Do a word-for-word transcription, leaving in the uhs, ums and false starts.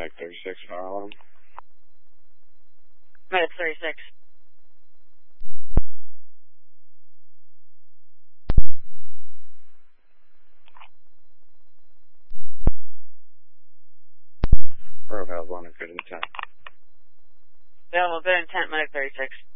Medic thirty-six, fire alarm. Medic thirty-six. Or available on a good intent. Available good intent, Medic thirty-six.